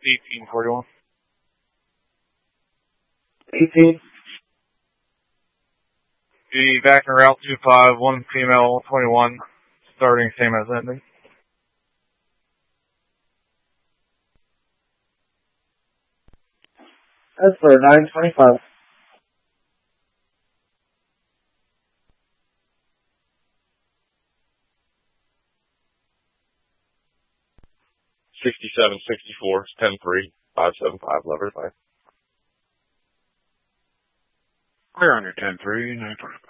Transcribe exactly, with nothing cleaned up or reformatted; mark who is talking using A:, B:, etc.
A: eighteen forty-one.
B: eighteen.
A: The back in route two five, one female twenty-one, starting same as ending.
B: That's for nine twenty-five.
C: sixty-seven sixty-four, ten three, five seven five, lever five.
D: Clear on your ten three, nine twenty-five.